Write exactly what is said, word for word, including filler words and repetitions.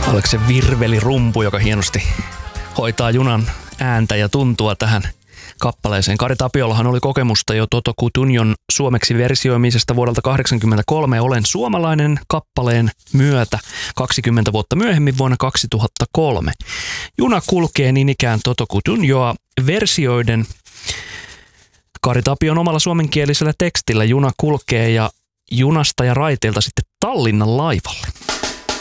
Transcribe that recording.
Oliko se virvelirumpu, joka hienosti hoitaa junan ääntä ja tuntua tähän kappaleeseen. Kari Tapiolahan oli kokemusta jo Toto Cutugnon suomeksi versioimisesta vuodelta kahdeksankymmentäkolme Olen suomalainen kappaleen myötä kaksikymmentä vuotta myöhemmin vuonna kaksituhattakolme. Juna kulkee niin ikään Toto Cutugnoa versioiden. Kari Tapion omalla suomenkielisellä tekstillä juna kulkee ja junasta ja raiteilta sitten Tallinnan laivalle.